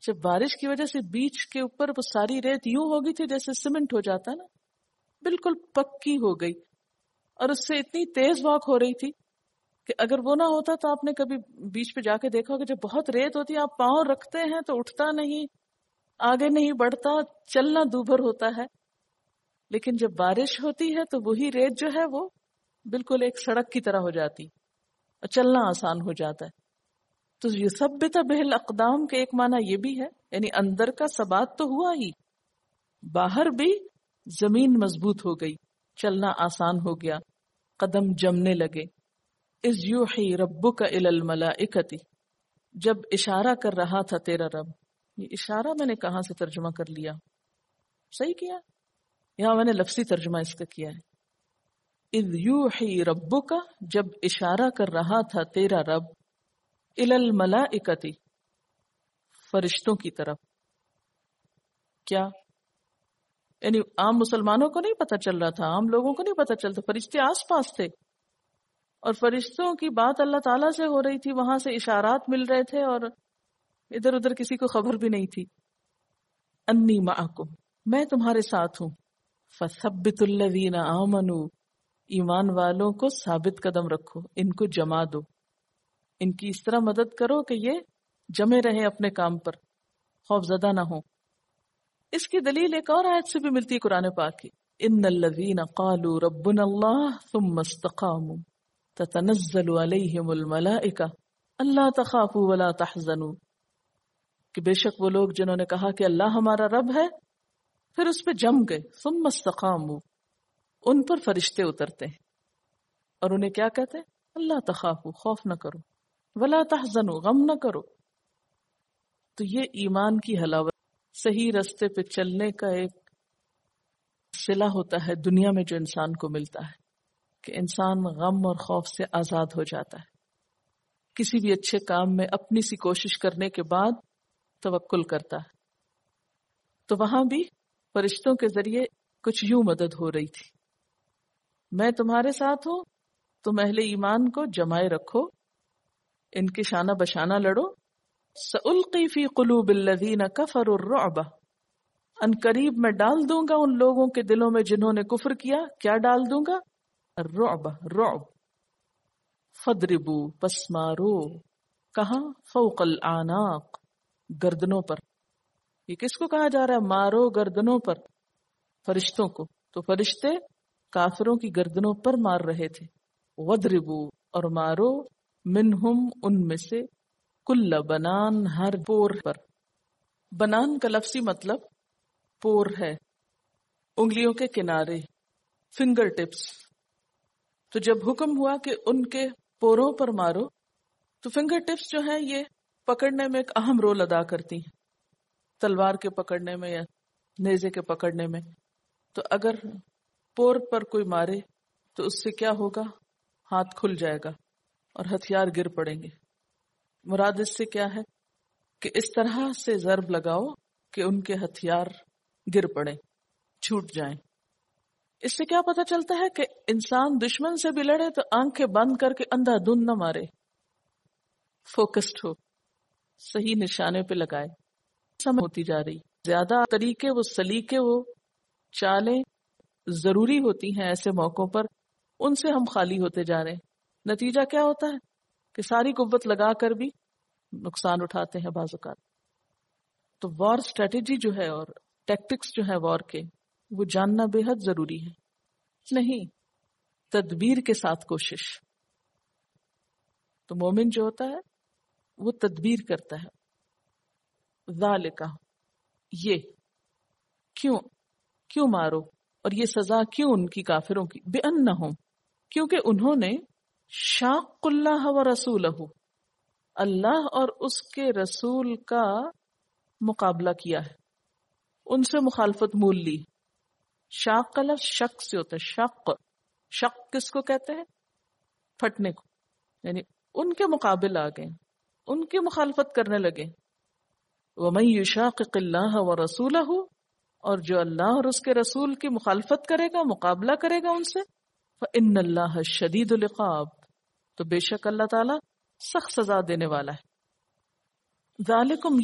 جب بارش کی وجہ سے بیچ کے اوپر وہ ساری ریت یوں ہو گئی تھی جیسے سیمنٹ ہو جاتا ہے نا، بالکل پکی ہو گئی، اور اس سے اتنی تیز واک ہو رہی تھی کہ اگر وہ نہ ہوتا تو آپ نے کبھی بیچ پہ جا کے دیکھا ہوگا جب بہت ریت ہوتی ہے آپ پاؤں رکھتے ہیں تو اٹھتا نہیں، آگے نہیں بڑھتا، چلنا دوبھر ہوتا ہے. لیکن جب بارش ہوتی ہے تو وہی ریت جو ہے وہ بالکل ایک سڑک کی طرح ہو جاتی اور چلنا آسان ہو جاتا ہے. تو یثبت بہ الاقدام کے ایک معنی یہ بھی ہے، یعنی اندر کا ثبات تو ہوا ہی، باہر بھی زمین مضبوط ہو گئی، چلنا آسان ہو گیا، قدم جمنے لگے. اذ یوحی ربک الی الملائکۃ، جب اشارہ کر رہا تھا تیرا رب. یہ اشارہ میں نے کہاں سے ترجمہ کر لیا؟ صحیح کیا، یہاں میں نے لفظی ترجمہ اس کا کیا ہے. اذ یوحی ربک، جب اشارہ کر رہا تھا تیرا رب، الی الملائکۃ، فرشتوں کی طرف. کیا یعنی عام مسلمانوں کو نہیں پتہ چل رہا تھا، عام لوگوں کو نہیں پتہ چلتا، فرشتے آس پاس تھے اور فرشتوں کی بات اللہ تعالیٰ سے ہو رہی تھی، وہاں سے اشارات مل رہے تھے اور ادھر ادھر کسی کو خبر بھی نہیں تھی. انی معکم، میں تمہارے ساتھ ہوں. فثبتوا الذین آمنوا، ایمان والوں کو ثابت قدم رکھو، ان کو جما دو، ان کی اس طرح مدد کرو کہ یہ جمے رہیں اپنے کام پر، خوف زدہ نہ ہو. اس کی دلیل ایک اور آیت سے بھی ملتی ہے قرآن پاک کی، ان الذین قالوا ربنا اللہ ثم استقاموا تتنزل علیہم الملائکہ الا تخافوا ولا تحزنوا، کہ بے شک وہ لوگ جنہوں نے کہا کہ اللہ ہمارا رب ہے، پھر اس پہ جم گئے، ثم استقاموا، ان پر فرشتے اترتے ہیں اور انہیں کیا کہتے ہیں؟ اللہ تخافوا، خوف نہ کرو، ولا تحزنوا، غم نہ کرو. تو یہ ایمان کی حلاوت، صحیح راستے پہ چلنے کا ایک صلہ ہوتا ہے دنیا میں جو انسان کو ملتا ہے، کہ انسان غم اور خوف سے آزاد ہو جاتا ہے. کسی بھی اچھے کام میں اپنی سی کوشش کرنے کے بعد توکل کرتا ہے. تو وہاں بھی فرشتوں کے ذریعے کچھ یوں مدد ہو رہی تھی، میں تمہارے ساتھ ہوں، تم اہل ایمان کو جمائے رکھو، ان کے شانہ بشانہ لڑو. سألقی فی قلوب الذین کفروا الرعب، ان قریب میں ڈال دوں گا ان لوگوں کے دلوں میں جنہوں نے کفر کیا. کیا ڈال دوں گا؟ الرعب، رعب. فضربوا، پس مارو. کہاں؟ فوق الاعناق، گردنوں پر. یہ کس کو کہا جا رہا ہے؟ مارو گردنوں پر، فرشتوں کو. تو فرشتے کافروں کی گردنوں پر مار رہے تھے. وضربوا، اور مارو، منہم، ان میں سے، کل بنان، ہر پور پر. بنان کا لفظی مطلب پور ہے، انگلیوں کے کنارے، فنگر ٹپس. تو جب حکم ہوا کہ ان کے پوروں پر مارو، تو فنگر ٹپس جو ہیں یہ پکڑنے میں ایک اہم رول ادا کرتی ہیں، تلوار کے پکڑنے میں یا نیزے کے پکڑنے میں. تو اگر پور پر کوئی مارے تو اس سے کیا ہوگا؟ ہاتھ کھل جائے گا اور ہتھیار گر پڑیں گے. مراد اس سے کیا ہے کہ اس طرح سے ضرب لگاؤ کہ ان کے ہتھیار گر پڑیں، چھوٹ جائیں. اس سے کیا پتہ چلتا ہے کہ انسان دشمن سے بھی لڑے تو آنکھیں بند کر کے اندھا دھند نہ مارے، فوکسڈ ہو، صحیح نشانے پہ لگائے. سمجھ ہوتی جا رہی، زیادہ طریقے، وہ سلیقے، وہ چالیں ضروری ہوتی ہیں ایسے موقعوں پر، ان سے ہم خالی ہوتے جا رہے ہیں. نتیجہ کیا ہوتا ہے کہ ساری قوت لگا کر بھی نقصان اٹھاتے ہیں بعض اوقات. تو وار اسٹریٹجی جو ہے اور ٹیکٹکس جو ہے وار کے، وہ جاننا بے حد ضروری ہے. نہیں، تدبیر کے ساتھ کوشش. تو مومن جو ہوتا ہے وہ تدبیر کرتا ہے. ذالک، یہ کیوں مارو، اور یہ سزا کیوں ان کی کافروں کی؟ بِأَنَّهُمْ، کیونکہ انہوں نے شاق اللہ و رسولہ، اللہ اور اس کے رسول کا مقابلہ کیا ہے، ان سے مخالفت مول لی. شاق کا لفظ شق سے ہوتا ہے. شق کس کو کہتے ہیں؟ پھٹنے کو. یعنی ان کے مقابل آ گئے، ان کی مخالفت کرنے لگے. وَمَن يُشَاقِقِ اللَّهَ وَرَسُولَهُ، اور جو اللہ اور اس کے رسول کی مخالفت کرے گا، مقابلہ کرے گا ان سے، فَإِنَّ اللَّهَ شَدِيدُ الْعِقَابِ، تو بے شک اللہ تعالیٰ سخت سزا دینے والا ہے. ذالکم،